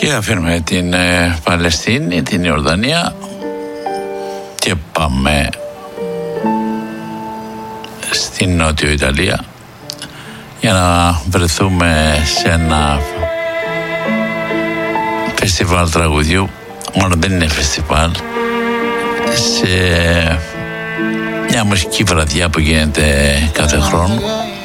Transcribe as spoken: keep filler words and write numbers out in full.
Και αφήνουμε την ε, Παλαιστίνη, την Ιορδανία και πάμε στην Νότιο Ιταλία για να βρεθούμε σε ένα φεστιβάλ τραγουδιού. Μόνο δεν είναι φεστιβάλ, σε μια μουσική βραδιά που γίνεται κάθε χρόνο